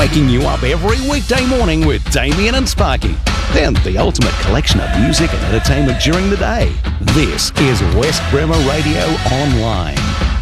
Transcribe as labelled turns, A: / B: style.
A: waking you up every weekday morning with Damien and Sparky. Then the ultimate collection of music and entertainment during the day. This is West Bremer Radio Online.